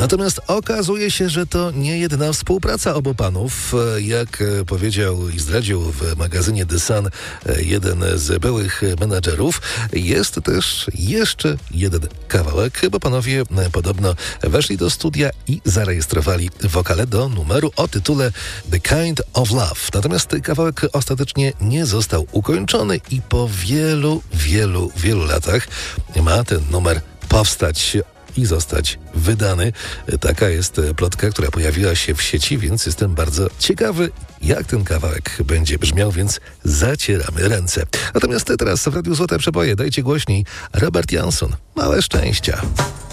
Natomiast okazuje się, że to nie jedyna współpraca obu panów. Jak powiedział i zdradził w magazynie The Sun jeden z byłych menadżerów, jest też jeszcze jeden kawałek, bo panowie podobno weszli do studia i zarejestrowali wokale do numeru o tytule The Kind of Love. Natomiast kawałek ostatecznie nie został ukończony i po wielu latach ma ten numer powstać i zostać wydany. Taka jest plotka, która pojawiła się w sieci, więc jestem bardzo ciekawy, jak ten kawałek będzie brzmiał, więc zacieramy ręce. Natomiast teraz w Radiu Złote Przeboje dajcie głośniej Robert Johnson. Małe szczęścia.